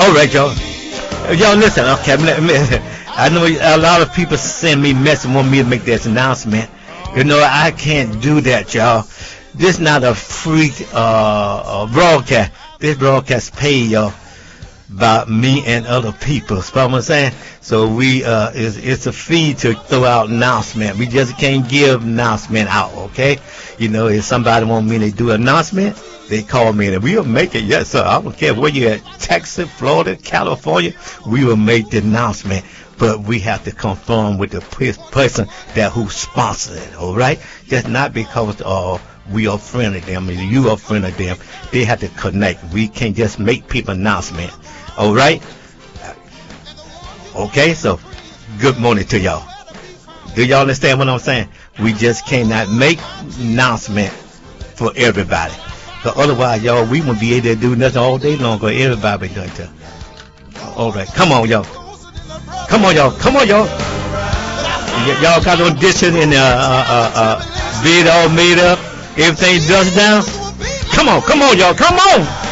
All right, y'all. Y'all listen. Okay, I know a lot of people send me messages, want me to make this announcement. You know, I can't do that, y'all. This not a free broadcast. This broadcast paid, y'all, by me and other people. You know what I'm saying? So it's a fee to throw out announcement. We just can't give announcement out, okay? You know, if somebody want me to do an announcement, they call me and we'll make it. Yes, sir. I don't care where you at, Texas, Florida, California, we will make the announcement. But we have to confirm with the person that who sponsored it, all right? Just not because we are friendly to them and you are friendly to them. They have to connect. We can't just make people announcement, all right? Okay, so good morning to y'all. Do y'all understand what I'm saying? We just cannot make announcement for everybody. But otherwise, y'all, we won't be able to do nothing all day long because everybody be doing it. All right, come on, y'all. Come on, y'all. Come on, y'all. Y'all got on dishes and bid all made up. Everything dust down. Come on, y'all. Come on.